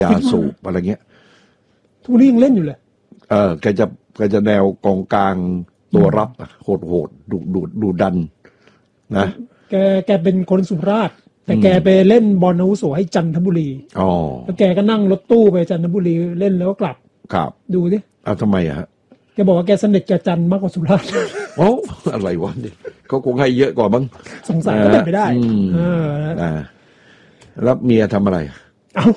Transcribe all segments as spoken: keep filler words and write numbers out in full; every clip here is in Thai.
ยาสูบอะไรเงี้ยทุกนี้ยังเล่นอยู่เลยเออแกจะแกจะแนวกองกลางตัวรับโหดโหดดุดุดุดันนะแกแกเป็นคนสุราษฎร์แต่แกไปเล่นบอลอาวุโสให้จันทบุรีอ๋อแล้วแกก็นั่งรถตู้ไปจันทบุรีเล่นแล้วก็กลับครับดูสิเอาทำไมอะฮะแกบอกว่าแกสนิทกับจันมากกว่าสุราษฎร์โอ้อะไรวะนี่เขาคงให้เยอะกว่ามั้งสงสัยก็เป็นไปได้เออแล้วเมียทำอะไรเอ้า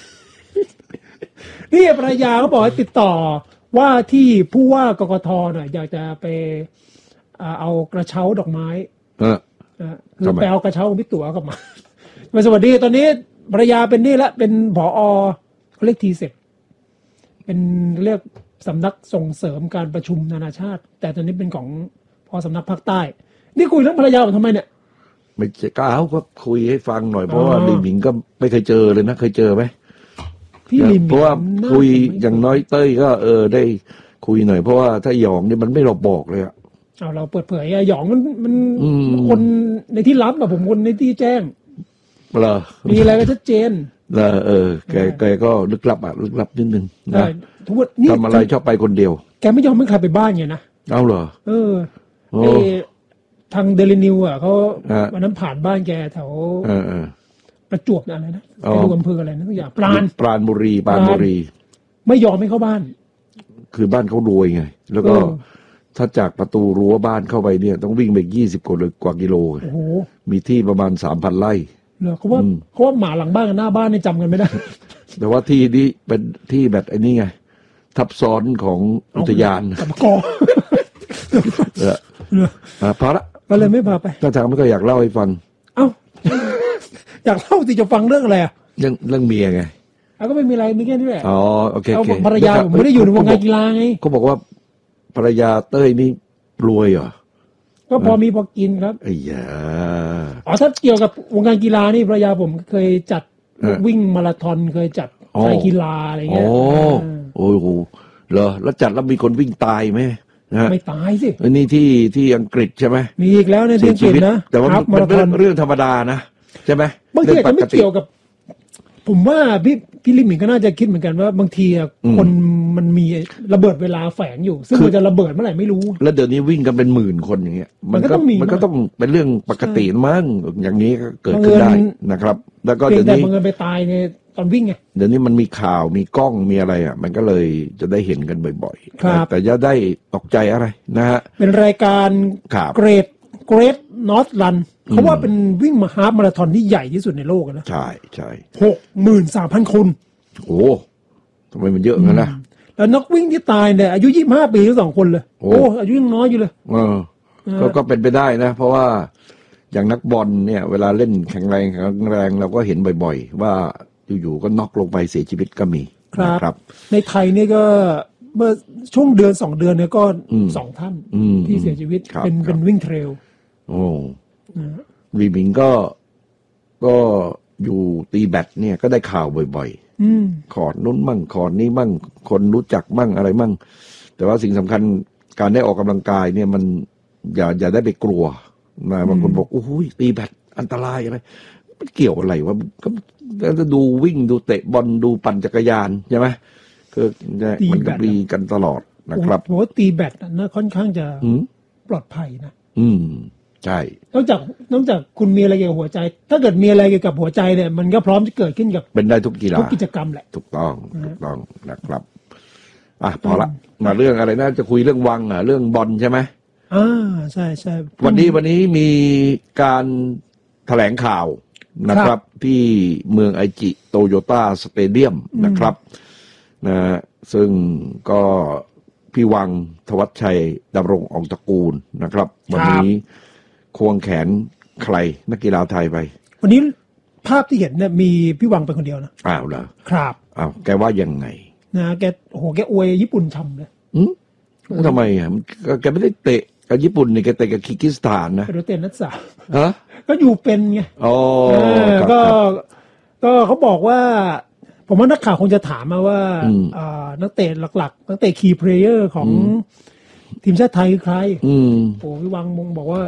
นี่ภรรยาเขาบอกให้ติดต่อว่าที่ผู้ว่ากกทน่ะอยากจะไปเอากระเช้าดอกไม้เออคือไปเอากระเช้าของพี่ตั๋วกลับมามาสวัสดีตอนนี้ภรรยาเป็นนี่ละเป็นผอเขาเรียกทีเสร็จเป็นเรียกสำนักส่งเสริมการประชุมนานาชาติแต่ตอนนี้เป็นของพอสำนักภาคใต้นี่คุยเรื่องภรรยาผมทำไมเนี่ยไม่ก็เอาก็คุยให้ฟังหน่อยเพราะว่าลิมิงก็ไม่เคยเจอเลยนะเคยเจอไหมพี่ลิมิงเพราะว่าคุยอย่างน้อยเต้ยก็เออได้คุยหน่อยเพราะว่าถ้าหยองนี่มันไม่เราบอกเลยอะเอาเราเปิดเผยหยองมันมันคนในที่ลับกับผมคนในที่แจ้งเหรอมีอะไรก็ชัดเจนเออเออแกแกก็ลึกลับอ่ะลึกลับนิดนึงนะทุกวันนี้ทำอะไรชอบไปคนเดียวแกไม่ยอมให้ใครไปบ้านไงนะเอาเหรอเออไอทางเดลินิวอ่ะเขาวันนั้นผ่านบ้านแกแถวประจวบอะไรนะไปดูอำเภออะไรนะทุกอย่างปราณปราณบุรีปราณบุรีไม่ยอมให้เข้าบ้านคือบ้านเขารวยไงแล้วก็ถ้าจากประตูรั้วบ้านเข้าไปเนี่ยต้องวิ่งไปยี่สิบกว่ากิโลโอ้โหมีที่ประมาณสามพันไร่เหรอเขาว่าเขาว่าหมาหลังบ้านกับหน้าบ้านนี่จำกันไม่ได้แต่ว่าที่นี้เป็นที่แบบไอ้นี่ไงทับซ้อนของอุทยานสัมกอเออพอละก็เลยไม่พาไปถ้าทางไม่ก็อยากเล่าให้ฟังเอ้าอยากเล่าสิจะฟังเรื่องอะไรอ่ะเรื่องเรื่องเมียไงอ่ะก็ไม่มีอะไรมีแค่นี้แหละอ๋อโอเคโอเคภรรยาผมไม่ได้อยู่ในวงการกีฬาไงเขาบอกว่าภรรยาเต้ยนี่รวยเหรอก็พอมีพอกินครับไอ้ยาอ๋อถ้าเกี่ยวกับวงการกีฬานี่ภรรยาผมเคยจัดวิ่งมาราธอนเคยจัดไตรกีฬาอะไรเงี้ยโอ้โหเหรอแล้วจัดแล้วมีคนวิ่งตายไหมนะไม่ตายสิอันนี้ที่ที่อังกฤษใช่ไหมมีอีกแล้วในที่อังกฤษนะแต่ว่าเป็นเรื่องเรื่องธรรมดานะใช่ไหมบางทีจะไม่เกี่ยวกับผมว่าพี่พี่ลิมมิงก็น่าจะคิดเหมือนกันว่าบางทีคนมันมีระเบิดเวลาแฝงอยู่ซึ่งมันจะระเบิดเมื่อไหร่ไม่รู้แล้วเดี๋ยวนี้วิ่งกันเป็นหมื่นคนอย่างเงี้ยมันก็มันก็ต้องเป็นเรื่องปกติมั้งอย่างนี้ก็เกิดขึ้นได้นะครับแล้วก็เดี๋ยวนี้มันไปตายในตอนวิ่งไงเดี๋ยวนี้มันมีข่าวมีกล้องมีอะไรอ่ะมันก็เลยจะได้เห็นกันบ่อยๆแต่จะได้ตกใจอะไรนะฮะเป็นรายการเกรดเกรดนอร์ทรันเขาว่าเป็นวิ่งมาฮาล์ฟมาราธอนที่ใหญ่ที่สุดในโลกนะใช่ใช่หกหมื่นสามพันคนโอ้ทำไมมันเยอะงั้นนะแล้วนักวิ่งที่ตายเนี่ยอายุยี่สิบห้าปีทั้งสองคนเลยโอ้อายุยังน้อยอยู่เลยเออก็ก็เป็นไปได้นะเพราะว่าอย่างนักบอลเนี่ยเวลาเล่นแข็งแรงแข็งแรงเราก็เห็นบ่อยๆว่าอยู่ๆก็น็อกลงไปเสียชีวิตก็มีครับในไทยนี่ก็เมื่อช่วงเดือนสองเดือนเนี่ยก็สองท่านที่เสียชีวิตเป็นเป็นวิ่งเทรลโอ้วีมิงก็ก็อยู่ตีแบดเนี่ยก็ได้ข่าวบ่อยๆขอดนู้นมั่งขอดนี้มั่งคนรู้จักมั่งอะไรมั่งแต่ว่าสิ่งสำคัญการได้ออกกำลังกายเนี่ยมันอย่าอย่าได้ไปกลัวนะบางคนบอกโอ้โหตีแบดอันตรายอะไรมันเกี่ยวอะไรวะก็จะดูวิ่งดูเตะบอลดูปั่นจักรยานใช่ไหมคือมันก็มีกันตลอดนะครับผมว่าตีแบดนะค่อนข้างจะปลอดภัยนะอืมใช่นอกจากนอกจากคุณมีอะไรเกี่ยวกับหัวใจถ้าเกิดมีอะไรเกี่ยวกับหัวใจเนี่ยมันก็พร้อมจะเกิดขึ้นกับเป็นได้ทุกกีฬาทุกกิจกรรมแหละถูกต้องถูกต้องนะครับอ่ะพอละมาเรื่องอะไรนะจะคุยเรื่องวังอ่ะเรื่องบอลใช่ไหมอ่าใช่ใช่วันนี้วันนี้มีการแถลงข่าวนะครับที่เมืองไอจิโตโยต้าสเตเดียมนะครับนะซึ่งก็พี่วังธวัชชัยดำรงอองตระกูลนะครับวันนี้ควงแขนใครนักกีฬาไทยไปวันนี้ภาพที่เห็นเนี่ยมีพี่วังเป็นคนเดียวนะอ้าวเหรอครับอ้าวแกว่ายังไงนะแกโอ้โหแกอวยญี่ปุ่นช่ำเลยอืมทำไมอ่ะแกไม่ได้เตะกับญี่ปุ่นนี่แกเตะกับคีร์กิสถานนะเป็นเตะนักศึกษาฮะก็อยู่เป็นไงอ๋อก็ก็เขาบอกว่าผมว่านักข่าวคงจะถามมาว่านักเตะหลักๆนักเตะคีย์เพลเยอร์ของทีมชาติไทยคือใครโอ้พี่วังมงบอกว่าโ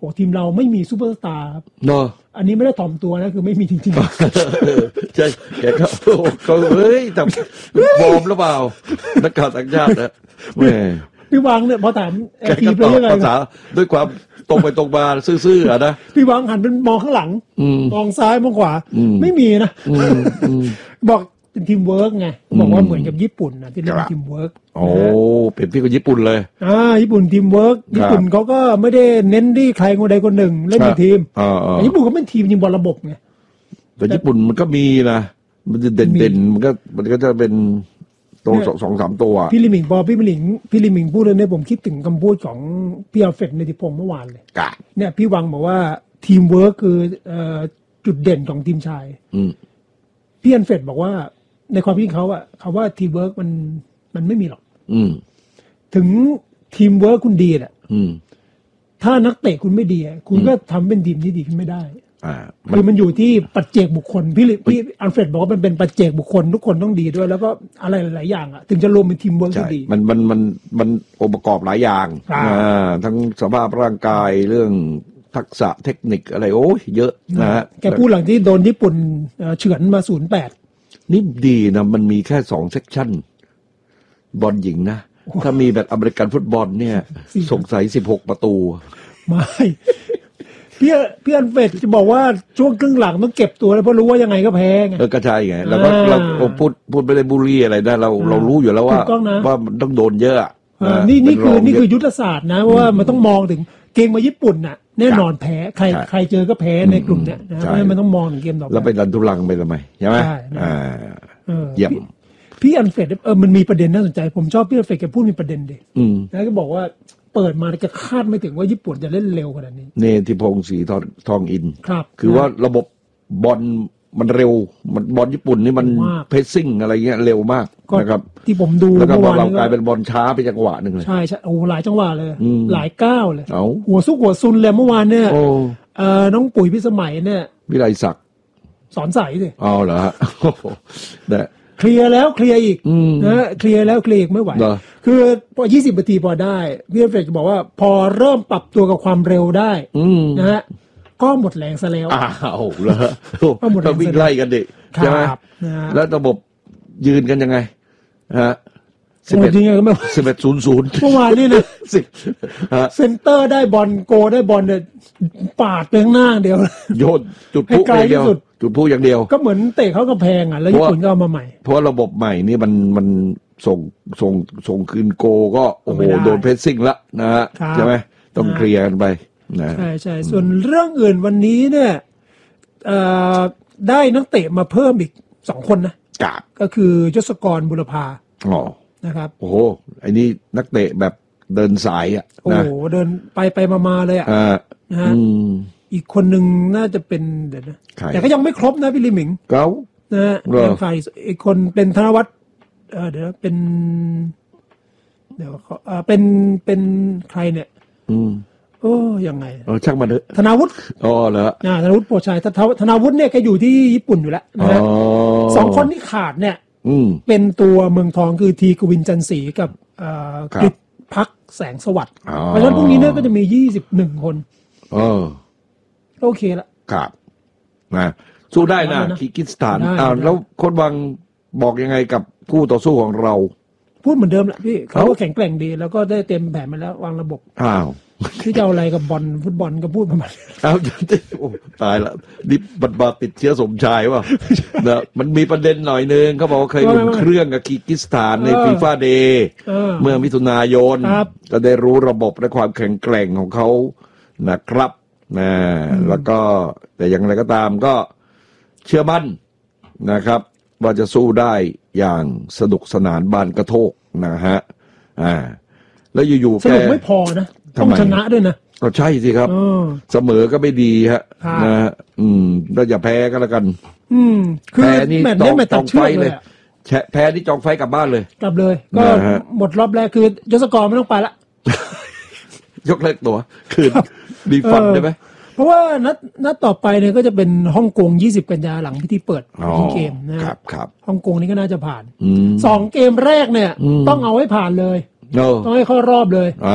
อ้ทีมเราไม่มีซูเปอร์สตาร์ครับเนาะอันนี้ไม่ได้ถ่อมตัวนะคือไม่มีจริงๆใช่แกก็เขาเฮ้ยแต่ฟอร์มหรือเปล่านักข่าวต่างชาตินะแม่พี่วังเนี่ยพอถามแกก็ตอบภาษาด้วยความตรงไปตรงมาซื่อๆอ่ะนะพี่วังหันเป็นมองข้างหลังมองซ้ายมองขวาไม่มีนะบอกเป็นทีมเวิร์กไงบอกว่าเหมือนกับญี่ปุ่นนะที่เรียกว่าทีมเวิร์กโอ้เป็นพี่กับญี่ปุ่นเลยอ่าญี่ปุ่นทีมเวิร์กญี่ปุ่นเขาก็ไม่ได้เน้นที่ใครคนใดคนหนึ่งเล่นเป็นทีมแต่ญี่ปุ่นเขาเป็นทีมยิงบอลระบบไงแต่ญี่ปุ่นมันก็มีนะมันจะเด่นๆมันก็มันก็จะเป็นตัวสองสองสามตัวพี่ลิมิงพอพี่ลิมิงพี่ลิมิงพูดเลยเนี่ยผมคิดถึงคำพูดของพี่อัลเฟรดในติพงศ์เมื่อวานเลยเนี่ยพี่วังบอกว่าทีมเวิร์กคือจุดเด่นของทีมชายพี่อัลเฟรดบอกว่าในความคิดเขาอะคำว่าทีมเวิร์กมันมันไม่มีหรอกถึงทีมเวิร์กคุณดีแหละถ้านักเตะคุณไม่ดีคุณก็ทำเป็นทีมที่ดีขึ้นไม่ได้คือมันอยู่ที่ปัจเจกบุคคลพี่พี่อัลเฟรดบอกว่ามันเป็นปัจเจกบุคคลทุกคนต้องดีด้วยแล้วก็อะไรหลายอย่างอะถึงจะรวมเป็นทีมเวิร์กที่ดีมันมันมันมันองค์ประกอบหลายอย่างทั้งสภาพร่างกายเรื่องทักษะเทคนิคอะไรโอ้ยเยอะนะฮะแกพูดหลังที่โดนญี่ปุ่นเฉือนมาศูนย์แปดนี่ดีนะมันมีแค่สองเซกชันบอลหญิงนะถ้ามีแบบอเมริกันฟุตบอลเนี่ยสงสัยสิบหกประตูไม่พี่พี่อันเฟดจะบอกว่าช่วงครึ่งหลังต้องเก็บตัวแล้วเพราะรู้ว่ายังไงก็แพ้ไงเออก็ใช่ไงแล้วก็เราพูดพูดไปเลยบุรีอะไรได้เราเรารู้อยู่แล้วว่าว่ามันต้องโดนเยอะนี่นี่คือนี่คือยุทธศาสตร์นะว่ามันต้องมองถึงเกมมาญี่ปุ่นน่ะแน่นอนแพ้ใครใครเจอก็แพ้ในกลุ่มเนี้ยนะเพราะฉะนั้นมันต้องมองถึงเกมต่อไปแล้วไปดันทุลังไปทำไมใช่ไหมอ่าเยี่ยมพี่อันเฟดเออมันมีประเด็นน่าสนใจผมชอบพี่อันเฟดแกพูดมีประเด็นดิแล้วก็บอกว่าเปิดมาจะคาดไม่ถึงว่าญี่ปุ่นจะเล่นเร็วขนาดนี้เนติพงศ์ศรีทองอินครับคือว่าระบบบอลมันเร็วมันบอลญี่ปุ่นนี่มันเพสซิ่งอะไรเงี้ยเร็วมากนะครับที่ผมดูแล้วก็บอลเรากลายเป็นบอลช้าไปจังหวะหนึ่งเลยใช่ใช่โอ้หลายจังหวะเลยหลายก้าวเลยเอาหัวซุกหัวซุนเลยเมื่อวานเนี่ยเอ่อน้องปุ๋ยพิสมัยเนี่ยวิไลศักดิ์สอนใสสิอ๋อเหรอฮะเนี่ยเคลียร์แล้วเคลียร์อีกนะเคลียร์แล้วเคลียร์อีกไม่ไหวคือพอยี่สิบนาทีพอได้พี่เฟรดจะบอกว่าพอเริ่มปรับตัวกับความเร็วได้นะฮะก็หมดแรงซะแล้วอ้าวเหรอก็หมดแรงวิ่งไล่กันดิใช่ไหมแล้วระบบยืนกันยังไงฮะสิบเอ็ดยังไงก็ไม่สิบเอ็ดศูนย์ศูนย์เมื่อวานนี่นะสิบเซนเตอร์ได้บอลโกได้บอลเนี่ยปาดไปข้างหน้าเดียวโยนจุดพุ่งอย่างเดียวจุดพุ่งอย่างเดียวก็เหมือนเตะเขากระแพงอ่ะแล้วญี่ปุ่นก็เอามาใหม่เพราะระบบใหม่นี่มันมันส่งส่งส่งคืนโกก็โอ้โหโดนเพสซิ่งละนะฮะใช่ไหมต้องเคลียร์กันไปใช่ใช่ส่วนเรื่องอื่นวันนี้เนี่ยได้นักเตะมาเพิ่มอีกสองคนนะก็คือยศกรบุรพาอ๋อนะครับโอ้โหไอ้นี่นักเตะแบบเดินสายอ่ะโอ้โหเดินไปไปมาๆเลยอ่ะนะฮะอีกคนหนึ่งน่าจะเป็นเดี๋ยวนะแต่ก็ยังไม่ครบนะพี่ลิมิงเก้านะฮะยังขาดอีกคนเป็นธนวัฒน์เออเดี๋ยวเป็นเดี๋ยวเขาเออเป็นเป็นใครเนี่ยอืมโอ้ยังไงเออช่างมันเถอะธนาวุฒิอ๋อเหรออ่าธนาวุฒิโปรชัยธนาวุฒิเนี่ยแกอยู่ที่ญี่ปุ่นอยู่แล้วนะฮะสองคนที่ขาดเนี่ยเป็นตัวเมืองทองคือทีกวินจันทร์ศรีกับกฤษพักแสงสวัสดิ์เพราะฉะนั้นพรุ่งนี้เนี่ยก็จะมียี่สิบเอ็ดคนเออโอเคละครับนะสู้ได้นะคีร์กิสถานอ้าวแล้วคนวังบอกยังไงกับคู่ต่อสู้ของเราพูดเหมือนเดิมแหละพี่เขาก็แข็งแกร่งดีแล้วก็ได้เต็มแผนมาแล้ววางระบบอ้าวที่จะเอาอะไรกับบอลฟุตบอลก็พูดประมาณอ้าวโอ้ตายละดิบัดบาติดเชื้อสมชายว่ะนะมันมีประเด็นหน่อยนึงเขาบอกว่าเคยลงเครื่องกับคีร์กิสถานในฟีฟ่าเดย์เมื่อมิถุนายนก็ได้รู้ระบบและความแข็งแกร่งของเขานะครับนะแล้วก็แต่อย่างไรก็ตามก็เชื่อมั่นนะครับว่าจะสู้ได้อย่างสนุกสนานบานกระโทกนะฮะอ่าแล้วอยู่ๆแกสนุกไม่พอนะต้องชนะด้วยนะก็ใช่สิครับเสมอก็ไม่ดีฮะนะฮะอืมแล้วอย่าแพ้ก็แล้วกันอืมแพ้นี่จองจองไฟเลยแพ้นี่จองไฟกลับบ้านเลยกลับเลยก็หมดรอบแรกคือยศกรไม่ต้องไปละยกเลิกตัวคืนรีฟันได้ไหมเพราะว่านัดนัดต่อไปเนี่ยก็จะเป็นฮ่องกงยี่สิบกันยาหลังพิธีเปิดเกมนะครับครับฮ่องกงนี่ก็น่าจะผ่านสองเกมแรกเนี่ยต้องเอาให้ผ่านเลยต้องให้เข้ารอบเลยอ่า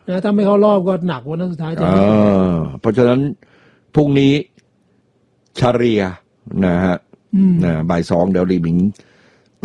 นะถ้าไม่เข้ารอบก็หนักวันนั้นสุดท้ายจะอ่าเพราะฉะนั้นพรุ่งนี้ชาเรียนะฮะนะบ่ายสองเดี๋ยวลีบิง